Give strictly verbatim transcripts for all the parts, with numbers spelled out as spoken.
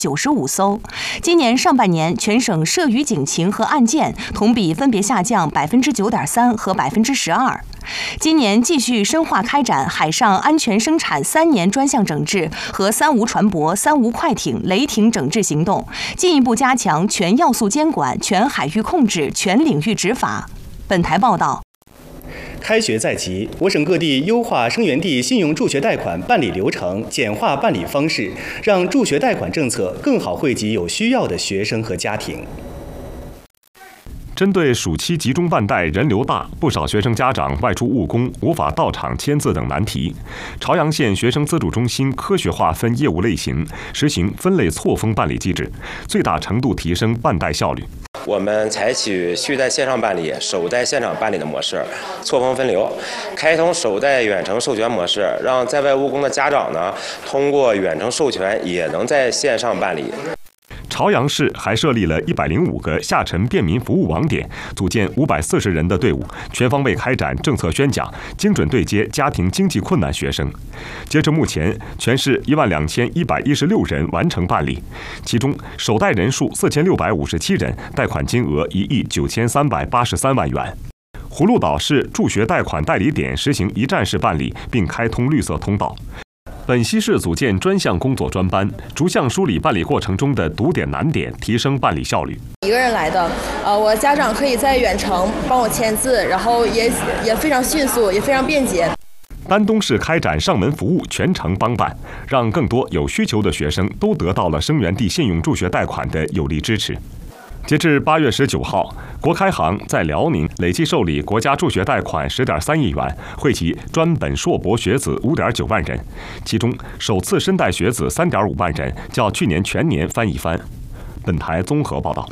九十五艘。今年上半年，全省涉渔警情和案件同比分别下降百分之九点三和百分之十二。今年继续深化开展海上安全生产三年专项整治和三无船舶、三无快艇、雷霆整治行动，进一步加强全要素监管、全海域控制、全领域执法。本台报道。 开学在即，我省各地优化生源地信用助学贷款办理流程，简化办理方式，让助学贷款政策更好惠及有需要的学生和家庭。 针对暑期集中办贷人流大，不少学生家长外出务工无法到场签字等难题，朝阳县学生资助中心科学划分业务类型，实行分类错峰办理机制，最大程度提升办贷效率。 我们采取续贷线上办理、首贷现场办理的模式，错峰分流，开通首贷远程授权模式，让在外务工的家长呢，通过远程授权也能在线上办理。 朝阳市还设立了一百零五个下沉便民服务网点，组建五百四十人的队伍，全方位开展政策宣讲，精准对接家庭经济困难学生。截至目前，全市一万两千一百一十六人完成办理，其中首贷人数四千六百五十七人，贷款金额一亿九千三百八十三万元。葫芦岛市助学贷款代理点实行一站式办理，并开通绿色通道。本溪市组建专项工作专班，逐项梳理办理过程中的堵点难点，提升办理效率。 一个人来的，呃，我家长可以在远程帮我签字，然后也也非常迅速，也非常便捷。 丹东市开展上门服务全程帮办，让更多有需求的学生都得到了生源地信用助学贷款的有力支持。截至八月十九号，国开行在辽宁累计受理国家助学贷款十点三亿元，惠及专本硕博学子五点九万人，其中首次申贷学子三点五万人，较去年全年翻一番。本台综合报道。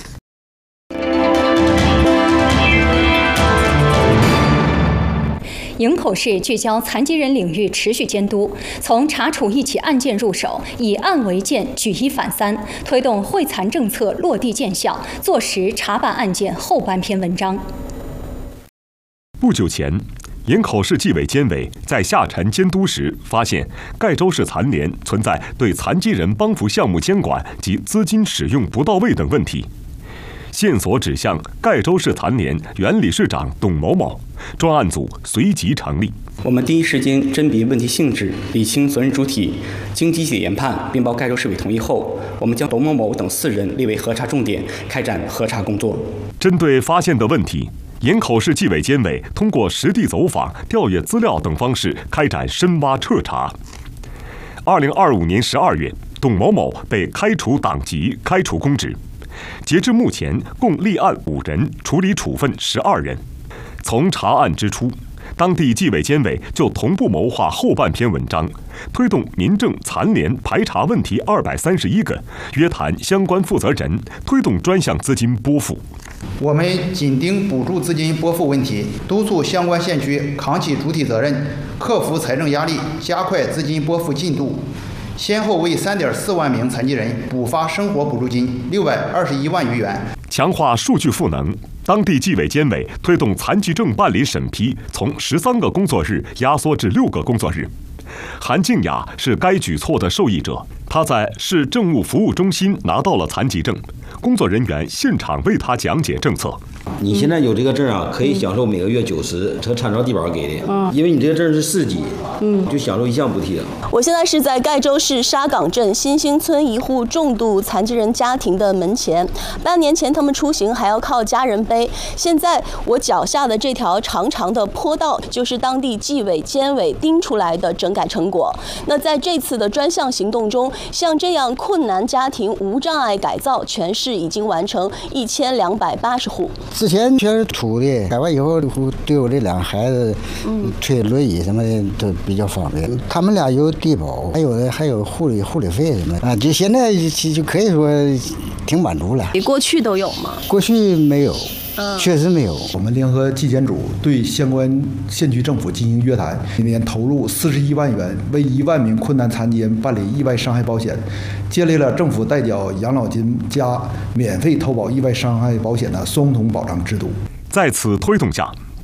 营口市聚焦残疾人领域持续监督，从查处一起案件入手，以案为鉴，举一反三，推动惠残政策落地见效，坐实查办案件后半篇文章。 不久前，营口市纪委监委在下沉监督时发现，盖州市残联存在对残疾人帮扶项目监管及资金使用不到位等问题。线索指向盖州市残联原理事长董某某，专案组随即成立。 我们第一时间甄别问题性质，理清责任主体，经集体研判并报盖州市委同意后，我们将董某某等四人列为核查重点，开展核查工作。 针对发现的问题，营口市纪委监委通过实地走访、调阅资料等方式开展深挖彻查。二零二五年十二月，董某某被开除党籍、开除公职。截至目前，共立案五人，处理处分十二人。从查案之初，当地纪委监委就同步谋划后半篇文章，推动民政残联排查问题二百三十一个，约谈相关负责人，推动专项资金拨付。 我们紧盯补助资金拨付问题，督促相关县区扛起主体责任，克服财政压力，加快资金拨付进度。先后为三点四万名残疾人补发生活补助金六百二十一万余元。 强化数据赋能，当地纪委监委推动残疾证办理审批从十三个工作日压缩至六个工作日。韩静雅是该举措的受益者，她在市政务服务中心拿到了残疾证，工作人员现场为她讲解政策。 你现在有这个证啊，可以享受每个月九十，它参照低保给的，嗯，因为你这个证是市级，嗯，就享受一项补贴。 我现在是在盖州市沙岗镇新兴村一户重度残疾人家庭的门前。半年前他们出行还要靠家人背，现在我脚下的这条长长的坡道，就是当地纪委监委盯出来的整改成果。那在这次的专项行动中，像这样困难家庭无障碍改造，全市已经完成一千两百八十户。 之前全是土的，改完以后对我这两个孩子，嗯，推轮椅什么的都比较方便。他们俩有低保，还有的还有护理护理费什么的啊，就现在就就可以说挺满足了。 你过去都有吗？ 过去没有。确实没有。 我们联合纪检组对相关县区政府进行约谈，今年投入四十一万元，为一万名困难残疾人办理意外伤害保险，建立了政府代缴养老金加免费投保意外伤害保险的双重保障制度。 在此推动下，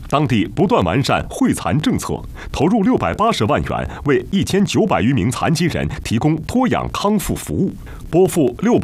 当地不断完善惠残政策，投入六百八十万元，为一千九百余名残疾人提供托养康复服务，拨付六百。